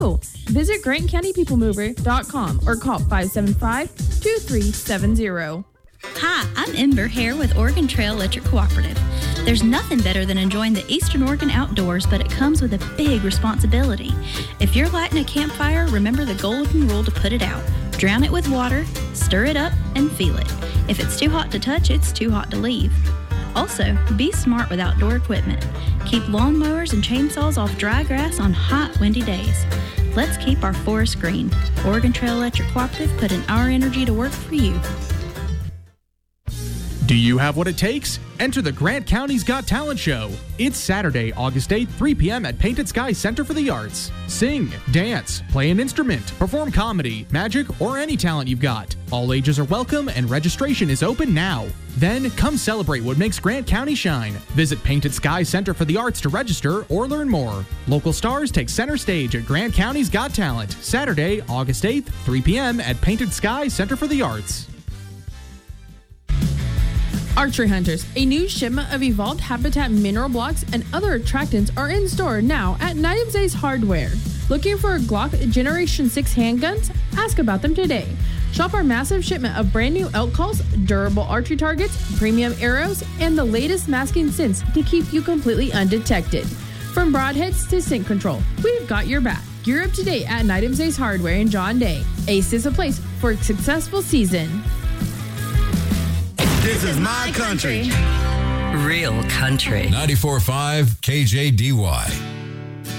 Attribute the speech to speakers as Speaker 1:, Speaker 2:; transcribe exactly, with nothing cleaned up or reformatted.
Speaker 1: Visit grant county people mover dot com or call five seven five, two three seven zero.
Speaker 2: Hi, I'm Ember Hare with Oregon Trail Electric Cooperative. There's nothing better than enjoying the Eastern Oregon outdoors, but it comes with a big responsibility. If you're lighting a campfire, remember the golden rule to put it out. Drown it with water, stir it up, and feel it. If it's too hot to touch, it's too hot to leave. Also, be smart with outdoor equipment. Keep lawnmowers and chainsaws off dry grass on hot, windy days. Let's keep our forest green. Oregon Trail Electric Cooperative, putting our energy to work for you.
Speaker 3: Do you have what it takes? Enter the Grant County's Got Talent Show. It's Saturday, August eighth, three p.m. at Painted Sky Center for the Arts. Sing, dance, play an instrument, perform comedy, magic, or any talent you've got. All ages are welcome and registration is open now. Then come celebrate what makes Grant County shine. Visit Painted Sky Center for the Arts to register or learn more. Local stars take center stage at Grant County's Got Talent. Saturday, August eighth, three p.m. at Painted Sky Center for the Arts.
Speaker 1: Archery Hunters, a new shipment of evolved habitat mineral blocks and other attractants are in store now at Night's Ace Hardware. Looking for a Glock Generation six handguns? Ask about them today. Shop our massive shipment of brand new elk calls, durable archery targets, premium arrows, and the latest masking scents to keep you completely undetected. From broadheads to scent control, we've got your back. Gear up today at Night's Ace Hardware in John Day. Ace is a place for a successful season.
Speaker 4: This is my country.
Speaker 5: Real country.
Speaker 4: ninety-four point five K J D Y.